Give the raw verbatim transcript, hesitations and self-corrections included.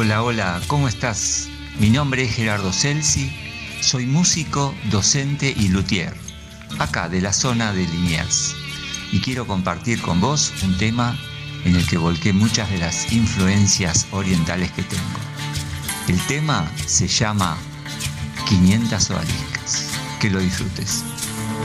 Hola, hola, ¿cómo estás? Mi nombre es Gerardo Celsi, soy músico, docente y luthier, acá de la zona de Liniers, y quiero compartir con vos un tema en el que volqué muchas de las influencias orientales que tengo. El tema se llama quinientas odaliscas. Que lo disfrutes.